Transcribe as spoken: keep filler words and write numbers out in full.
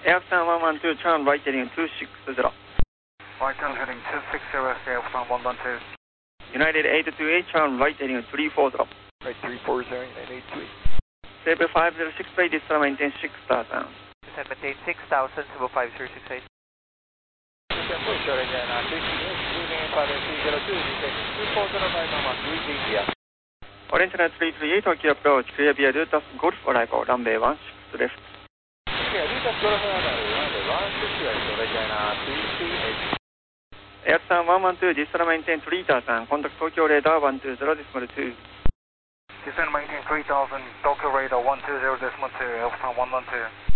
Airsan one one two, turn right heading two six zero. Right turn heading two six zero, Airsan one one two. United eight two eight, turn right heading three four zero. Right three four zero, United eight two eight. Sabre five zero six eight, descend maintain six thousand. Descend maintain six thousand, Sabre five zero six eight. Descend push short again, uh, three two eight, leaving five three zero two, descend two four zero five one, three India. Orange Line three three eight, Tokyo approach, clear via Lutas Golf arrival, runway one six left. Yeah, Lutas Golf arrival, runway one six left, Regina three three eight. Airsan one one two, descend maintain three thousand, contact Tokyo radar one two zero decimal two. Descend maintain three thousand, Tokyo radar one two zero decimal two, Airsan one one two.